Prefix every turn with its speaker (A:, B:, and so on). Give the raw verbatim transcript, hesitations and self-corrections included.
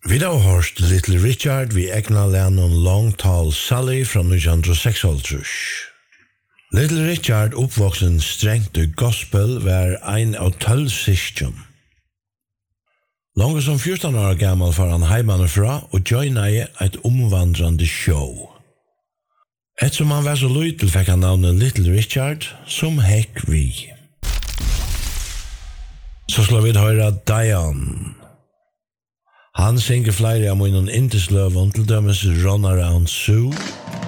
A: Vi har hørt Little Richard vi egna lennon Long Tall Sally fra nitjan seksogtrýss. Little Richard uppvoksen strengt i gospel var ein av tølv syskjon. Langt som fjorton år gammal var han heimanifra og joinaði eit omvandrande show. Etsom han var så lytel fikk han navnet Little Richard, som hekk vi. Så slår vi høyra Diane. Han synger flere av munnen intisløven til dømes Run Around Sue,